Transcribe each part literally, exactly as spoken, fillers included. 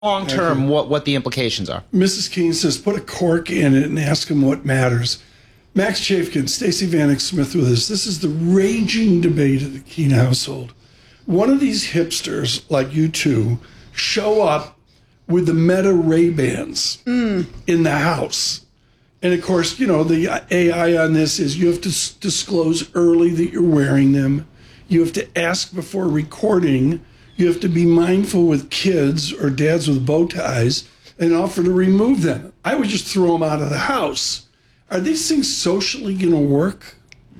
long term what, what the implications are. Missus Keene says, put a cork in it and ask him what matters. Max Chafkin, Stacey Vanek Smith with us. This is the raging debate of the Keene household. One of these hipsters, like you two, show up with the Meta Ray-Bans mm. in the house. And of course, you know, the A I on this is you have to s- disclose early that you're wearing them. You have to ask before recording. You have to be mindful with kids or dads with bow ties and offer to remove them. I would just throw them out of the house. Are these things socially going to work?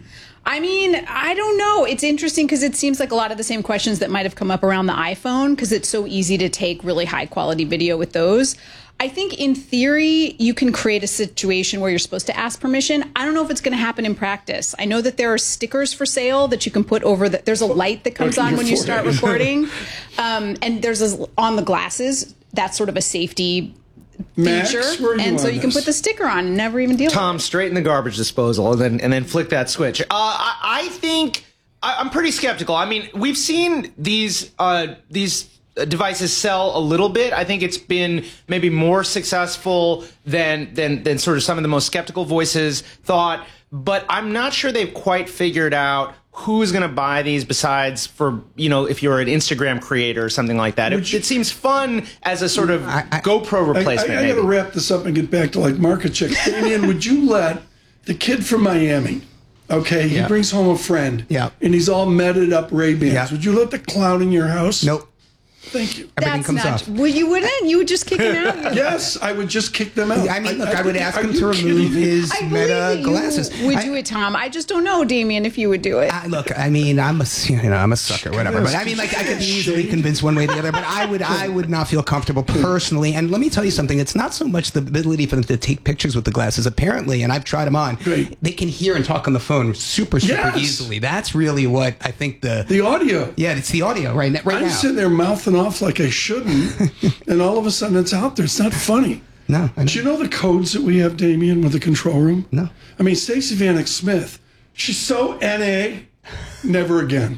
I mean, I don't know. It's interesting because it seems like a lot of the same questions that might have come up around the iPhone because it's so easy to take really high quality video with those. I think in theory, you can create a situation where you're supposed to ask permission. I don't know if it's going to happen in practice. I know that there are stickers for sale that you can put over the, there's a light that comes on when you start recording. Um, and there's a, on the glasses, that's sort of a safety Max, feature. where are you And so on you can this? put the sticker on and never even deal Tom, with it. straight in the garbage disposal and then, and then flick that switch. Uh, I, I think I, I'm pretty skeptical. I mean, we've seen these uh, these devices sell a little bit. I think it's been maybe more successful than than than sort of some of the most skeptical voices thought. But I'm not sure they've quite figured out who's going to buy these besides for, you know, if you're an Instagram creator or something like that. It, you, it seems fun as a sort of I, I, GoPro replacement. I, I, I got to wrap this up and get back to like market checks. Damien, would you let the kid from Miami, okay, he yeah. brings home a friend, yeah. and he's all meted up Ray-Bans. Yeah. Would you let the clown in your house? Nope. Thank you. Everything That's comes not, off. well, you wouldn't. You would just kick him out. Yes, I would just kick them out. I mean, look, I, I, I would think- ask are him you to kidding remove me? his I believe Meta that you glasses. would I- do it, Tom. I just don't know, Damien, if you would do it. I, look, I mean, I'm a, you know, I'm a sucker, whatever. But I mean, like, I could be easily convinced one way or the other. But I would, I would not feel comfortable personally. And let me tell you something. It's not so much the ability for them to take pictures with the glasses. Apparently, and I've tried them on, Right. they can hear and talk on the phone super, super Yes. easily. That's really what I think the The audio. yeah, it's the audio right, right I'm now. sitting there mouthing off like I shouldn't, and all of a sudden it's out there. It's not funny. No, I know. Do you know the codes that we have, Damien, with the control room? No. I mean, Stacey Vanek Smith, she's so N A, never again.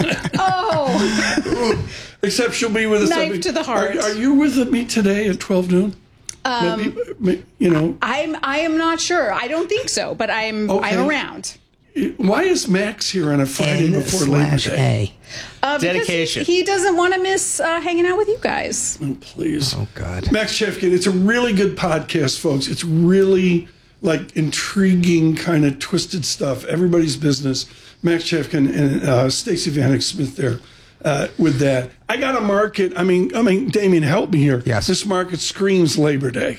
Oh, Except she'll be with us. Knife every- to the heart. Are, are you with me today at twelve noon? Um, Maybe, you know, I'm. I am not sure. I don't think so, but I'm. Okay. I'm around. why is Max here on a Friday N before Labor slash Day? A. Uh, because Dedication. He, he doesn't want to miss uh, hanging out with you guys. Oh, please. Oh, God. Max Chefkin, it's a really good podcast, folks. It's really like intriguing, kind of twisted stuff. Everybody's business. Max Chefkin and uh, Stacey Vanek Smith there uh, with that. I got a market. I mean, I mean, Damien, help me here. Yes. This market screams Labor Day.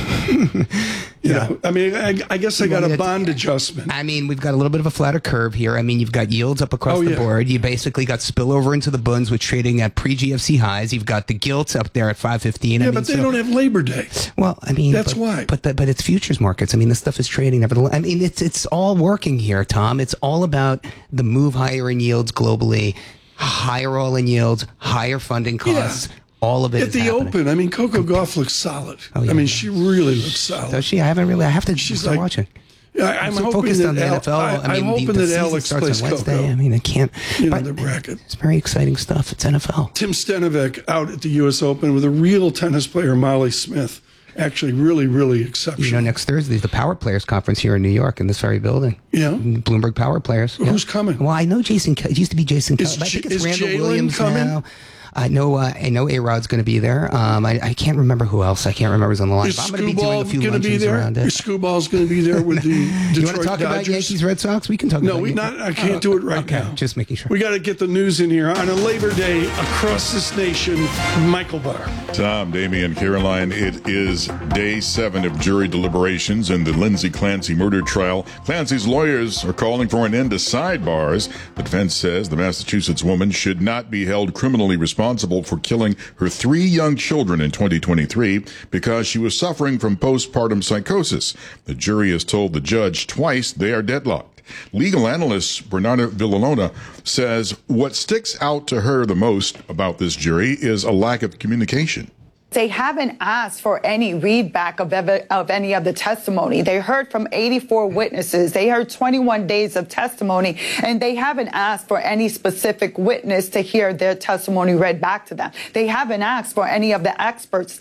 You Yeah. know, I mean, I, I guess I got Well, a it- bond adjustment. I mean, we've got a little bit of a flatter curve here. I mean, you've got yields up across Oh, the yeah. board. You basically got spillover into the bunds, which trading at pre-G F C highs. You've got the gilts up there at five fifteen. I Yeah, mean, but they so- don't have Labor Day. Well, I mean, That's but, why. But the, but it's futures markets. I mean, this stuff is trading. Nevertheless, I mean, it's it's all working here, Tom. It's all about the move higher in yields globally, higher all-in yields, higher funding costs. Yeah. All of it At is the happening. Open, I mean, Coco Gauff looks solid. Oh, yeah, I mean, yeah. she really looks solid. Does she? I haven't really. I have to She's start like- watching. I, I'm so hoping focused that on the Al- N F L. I, I mean, I'm hoping the, the that season Alex starts plays on Wednesday. Coco. I mean, I can't. You know, but the bracket. It's very exciting stuff. It's N F L. Tim Stenovic out at the U S Open with a real tennis player, Molly Smith. Actually, really, really exceptional. You know, next Thursday is the Power Players Conference here in New York in this very building. Yeah. Bloomberg Power Players. Who's Yeah. coming? Well, I know Jason. Ke- It used to be Jason. Is Kelly. I think J- it's is Randall Jalen Williams coming? now. I know. Uh, I know. A Rod's going to be there. Um, I, I can't remember who else. I can't remember who's on the line. Is But I'm going to be doing Scooball a few going to be luncheons there? around Is it. Scooball's going to be there with the Detroit You want to talk about Dodgers? Yankees Red Sox? We can talk. No, about we Yankees. not. I can't do it right okay, now. just making sure. We got to get the news in here on a Labor Day across this nation. Michael Barr. Tom, Damian, Caroline, it is day seven of jury deliberations in the Lindsay Clancy murder trial. Clancy's lawyers are calling for an end to sidebars. The defense says the Massachusetts woman should not be held criminally responsible for killing her three young children in twenty twenty-three because she was suffering from postpartum psychosis. The jury has told the judge twice they are deadlocked. Legal analyst Bernardo Villalona says what sticks out to her the most about this jury is a lack of communication. They haven't asked for any readback of, ever, of any of the testimony. They heard from eighty-four witnesses. They heard twenty-one days of testimony, and they haven't asked for any specific witness to hear their testimony read back to them. They haven't asked for any of the experts